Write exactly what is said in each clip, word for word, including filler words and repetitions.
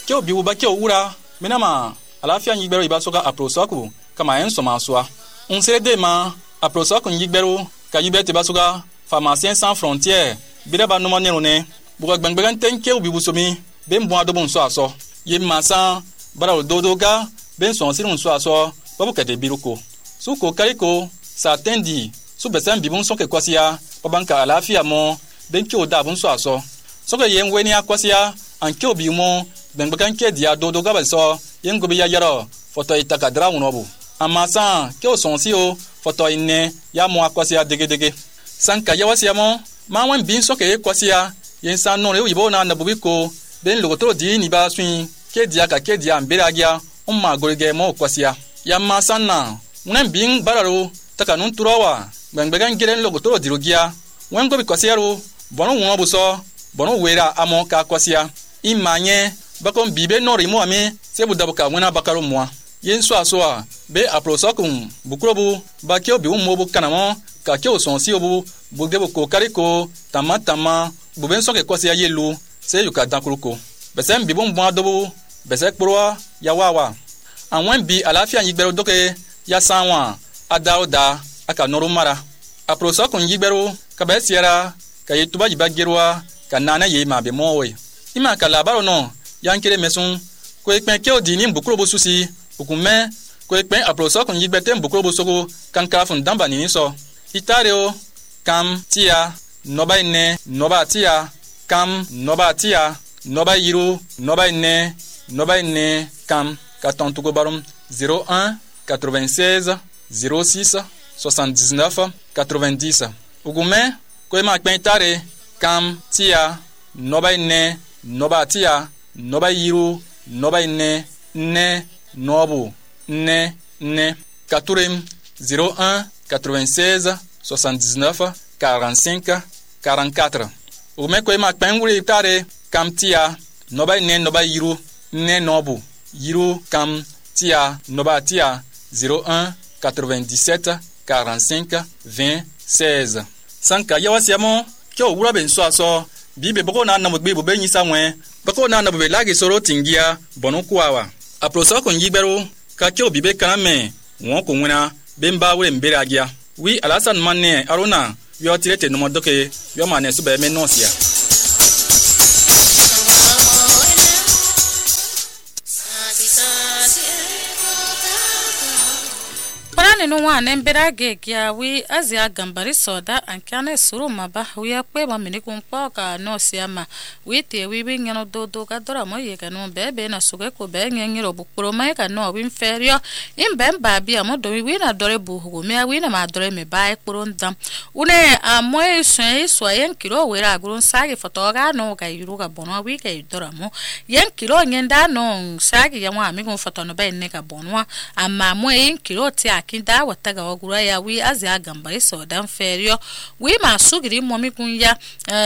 ke obi wo ba ke owura menama alafia nyigbero ibasoka aprosoku kama en soma soa unsere de ma aprosoku nyigbero ka yibete basoka pharmacien sans frontières bida ba no ne buka gbangban tenke obi busomi ben bo adobon so aso ye masa bara dodoga ben son sirun so aso babu kete biruko suko kariko sa tendi su besan bibun so ke kwasia babanka alafia mo ben ke oda bun so aso so ke yen weni akwasia anke obi mo gbangban ke dia dodoga ba so yen gobi ya yaro foto itaka dra wonobu amasa ke o son si o foto inne ya mo akwasia dege dege sanka yawasia mo ma wan bin so ke kwasia yen san no re yibo na na bubiko ben logotoro di ni ba swin ke dia ka ke dia mberagia umma gorege mo kwasia ya ma sanna unan bin bararo taka nun turawa gbangbegan gelen logotoro dirogia wen go bi kwasia ro bono won obuso bono wera amo ka kwasia imanye bakon bibe no rimo ame sebu dabuka wona bakaro moa yen so asoa be aprosokun bukrobu bakio bi ummo kanamo ka ke osonsi obu bugdebo ko kariko tamatama buben so ke kwasia yelu se yuka dankuruko besem bibon bon adobo besek proa ya wawa anwen bi alafia yigbero doke ya sanwa adaoda aka norumara aproso kun yigbero ka besiera ka yetuba yibagerwa ka nana ye ma be mowe ima ka labaro no yankere mesun ko ekpen ke odini mbukuro susi okume ko ekpen aproso kun yigbete mbukuro soko kanka fun damba ni so itareo kam tia noba ine noba tia kam noba tia noba yiru noba ine noba ine kam carton tugo barum zéro un quatre-vingt-seize zéro six soixante-dix-neuf quatre-vingt-dix ugume ko ma kpentare kam tia noba ine noba tia noba yiru noba ine ne nobu ne ne katurem zéro un quatre-vingt-seize soixante-dix-neuf quarante-cinq quarante-quatre ugume ko ma kpenguri tare kam tia noba ine noba yiru ne nobu yiru kam tia noba tia zéro un quatre-vingt-dix-sept quarante-cinq vingt seize sanka yawasiamo kyo wura ben so aso bibe boko na na mugbe bo benyi samwe boko na na bo lagi soro tingia bonu kuawa aproso ko ngiberu ka kyo bibe kaname won ko nwena bemba we mbere agia wi alasan manne aruna yo tirete no modoke yo mane su be menosia no one mbirage ya wi azia gambari soda ankane suru maba wi akwe ba minikun poka no siama wi te wi bi ngeno dodo ka dora mo ye kanu bebe na suge ko be ngengiro bukuro mai ka no wi inferior imbemba bia mo do wi na dore buhu me wi na ma dore me ba ekporo ndam une amoy swen so yen kilo we ra gurun sagi fotoga no ka yuru ka bono wi ka dora mo yen kilo ngenda no sagi ya wa mi gun foto no be ne ka bono amma mo yen kilo ti akinda wataga wagura ya wi azia gambari so dan ferio wi ma sugiri momi kunya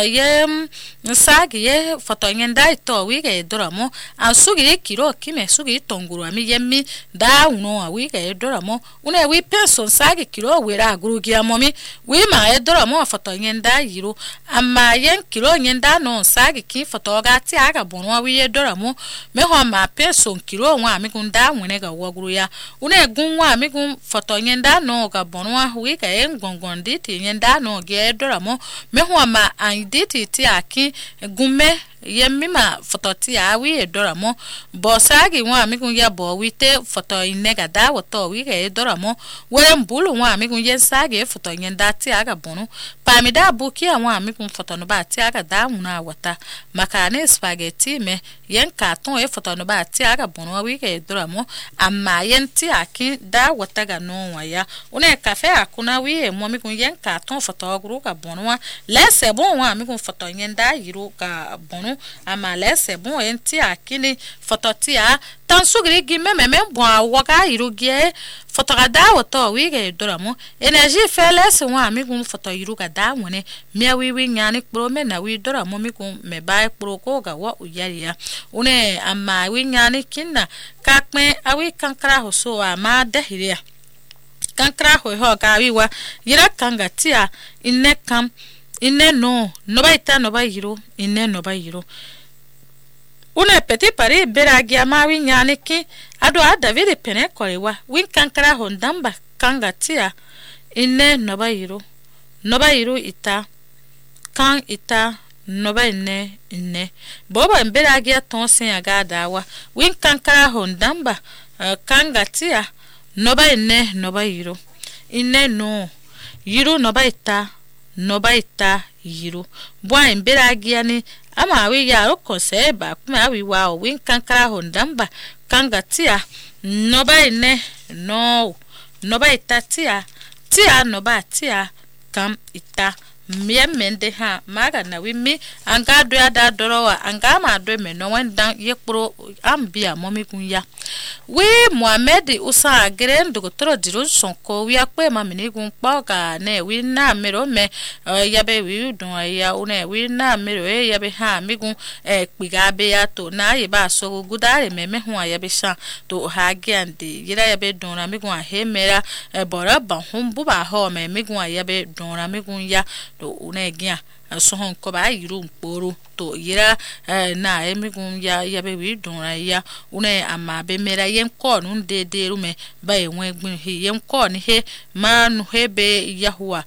ye nsagi ye foto ngenda ito wi ga doramo an sugiri kiro kime sugiri tonguru ami yemi da uno wi ga doramo une wi penso sagi kiro we ra guru gi momi wi ma e doramo foto ngenda yiro amma yen kiro ngenda no sagi ki foto ga ti aga bonwa wi ye doramo me ho ma penso kiro wa ami kunda wene ga waguru ya une gunwa ami gun foto nyenda no ka bonwa wi ka en gongon diti nyenda no ge doramo me ho ma an diti ti aki gumme yemima foto ti awi doramo bosagi wa mi kun ya bo wi te foto inega da woto wi ge doramo we mbulu wa mi kun yensage foto nyenda ti aga bonu pa mi da buki wa mi kun foto no ba ti aga da una wata makane spaghetti me yen carton e foto no ba ti aga bonu wi ge doramo amma yen ti aki da wata ga no wa ya une cafe akuna wi mo mi kun yen carton foto guru ka bonu wa lese bon wa mi kun foto nyenda yiru ka bonu ama lese bon enti akini fototia tan sugri gimme meme bon awoga irugie fotogada woto wige doramo energy feles wa mi kun foto iruga da woni mi wi wi nyani prome na wi doramo mi kun me ba pro ko ga wa uyaria une ama wi nyani kinna kakme awi kankra hoso ama dehiria kankra ho ho ga wi wa yira kanga tia inne kam inne no no ba ita no ba yiro inne no ba yiro una peti pare beragia mawi nyane ki ado ada vere pene korewa win kankara hondamba kangatia inne noba yiro noba yiro ita kan ita noba inne inne boba beragia tonsen aga dawa win kankara hondamba uh, kangatia noba inne noba yiro inne no yiro noba ita noba ita yiro bwa beragia ni ama wi ya okose ba kuma wi wa win kankara hondamba kangatia noba ine no noba ita tia tia noba tia kam ita miemende ha maga na wi mi anga do ada dorowa anga ma do me no wendan yekpro ambia momi kunya we Mohammed usa geren dokotoro diro sonko wi akpe ma mini gun pa ka ne wi na mero me yabe wi dun ya une wi na mero e yabe ha mi gun e piga be ya to na ye ba so gudare me me hu yabe sha to ha giande yira yabe dun na mi gun he mera e bora ba humbu ba ho me mi gun yabe dun na mi gun ya to une gia sohon ko ba yiru mporo to yira na emigun ya ya be wi dunra ya une ama be mera yen ko nun de de rume ba enwe gbin he yen ko ni he ma nu hebe yahua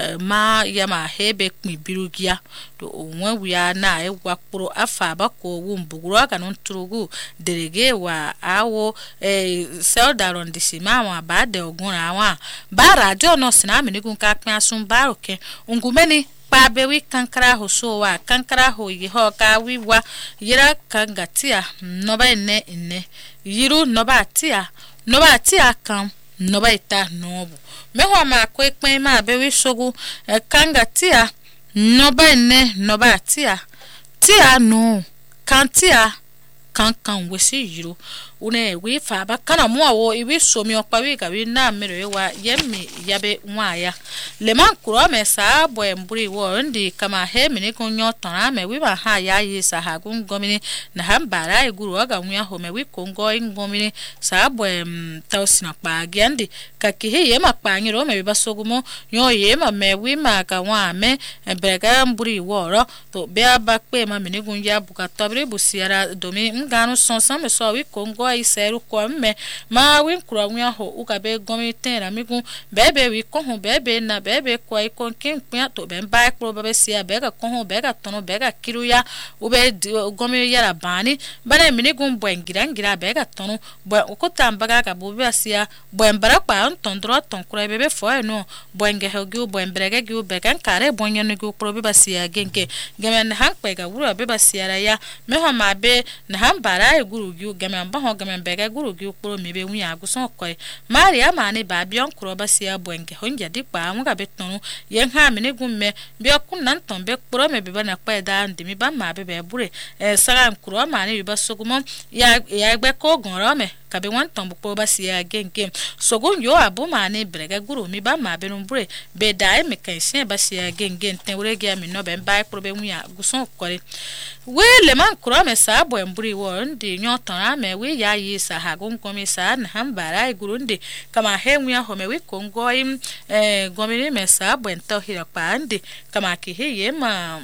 ma ya ma hebe kmi birugia to onwe wi na e wakporo afa ba ko wu mbuguro aka nun turugu derege wa awo e seldaron disima wa ba de ogun awa ba radio no sinami ni gun ka kan asun baro ke ungumeni pa bewi kankara ho so wa kankara ho yi ho ka wi wa yira kangatia noba ine ine yiru noba tia noba tia kan noba ita nobu me ho ma ko pen ma bewi sogu kangatia noba ine noba tia tia no kantia kan kan wesi yiru une wi fa ba kana mo awo iwi somi okpa wi ka wi na mere wa yemi yabe nwaya le man kuro me sa bo emburi wo ndi kama he mini kunyo tona me wi ba ha ya yi sa ha gun gomini na hambara iguru aga nwya ho me wi kongo ingomini sa bo em tausina pa gandi ka ki he yema pa nyiro me ba sogumo nyo yema me wi ma ka wa me brega mburi wo ro to be aba pe ma mini gun ya buka tobre busiara domi nganu sonsan me so wi kongo iseru ko me ma win kura nwa ho ukabe gomi tera migun bebe wi ko ho bebe na bebe ko ai kon kin pia to be ba ko bebe sia be ka ko ho be ka tono be ka kiruya ube gomi yara bani bana minigun bwengira ngira be ka tono bo ko tambaga ka bobe sia bwembara pa on tondro ton kura bebe fo no bwenge ho gu bwembrege gu be kan kare bonye no gu pro bebe sia genke gemen han pe ga wura bebe sia ya me ho ma be na han bara e guru gu gemen ba ho gemen bega guru gi ukporo mebe wi aguson koi maria mani ba bion kroba sia bwenge honja di pa mu ga betonu yen ha mini gumme bi okun nan ton be kporo mebe ba na pa da ndimi ba ma be be bure e sara kro mani bi ba sogumo ya ya gbe ko gonro me ka be wan ton bu ba sia genke sogun yo abu mani brega guru mi ba ma be no bure be dai me kan sia ba sia gengen ten wure gi mi no be ba kporo be wi aguson koi we le man kro me sa bo emburi wo ndi nyoton me we ya yi sa ha gon komisa na hambara igurundi kama henwi ya home wi kongo im eh gomini mesa bwento hira pande kama ki heye ma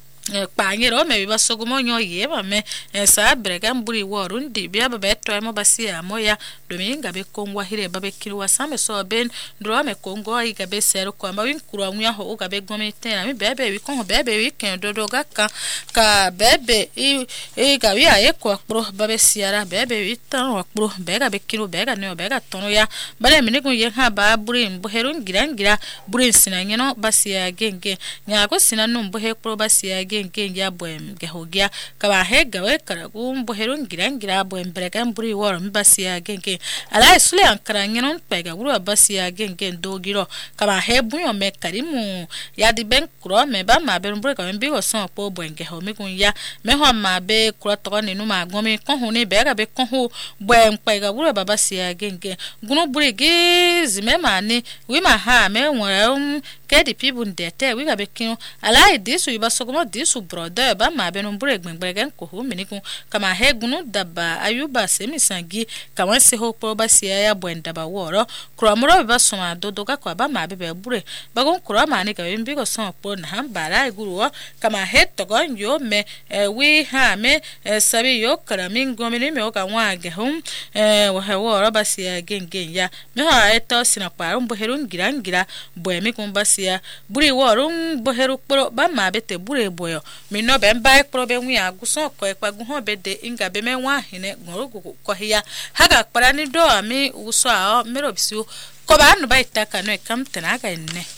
panyero me biba sogumo nyo yeba me sa brega mburi worundi bia baba to mo basia moya dominga be kongwa hire babe kirwa same so ben ndro me kongo iga be sero kwa ma win kurwa nwa ho uga be gome tena mi bebe wi kongo bebe wi ken dodo gaka ka bebe i e ga wi aye ko pro babe siara bebe wi tan wa pro bega be kiro bega ne bega tono ya bale mi ne gun ye ha ba buri mbo herun girangira buri sina ngeno basia genge nya ko sina no mbo he pro basia gengen ya boem gehogia kaba hega we karagu mbo herun girangira boem brega mburi woro mbasia genge ala isule ankara ngenon pega wuro basia gengen dogiro kaba hebu yo me karimu ya di ben kro me ba ma be mbure ka mbi go son po boenge ho mi kun ya me ho ma be kro to ni nu ma gomi kon hu ni be ga be kon hu boem pega wuro baba sia genge gunu buri ge zime mani wi ma ha me wora um ke di people ndete wi ga be kin ala idisu iba sogomo di su brother ba ma be no bure gbengbegen ko hu miniku kama hegunu daba ayuba semisangi kama se ho pro ba sia ya bwenda ba woro kro amro ba soma dodo ka kwa ba ma be be bure ba gon kro ma ni ka mbi ko son pro na hambara iguru kama het to gon yo me we ha me sabi yo kara mingo mini me o ka wa ge hum wo he woro ba sia gengen ya me ha eto sina kwa mbo herun girangira bo mi kun ba sia buri woro mbo heru pro ba ma be te bure boyo mi no be mba pro be wi aguson ko e kwa gu ho be de inga be me wa hine goro ko hiya haga kpara ni do ami uso a mero bisu ko ba no ba itaka no e kam tena ga enne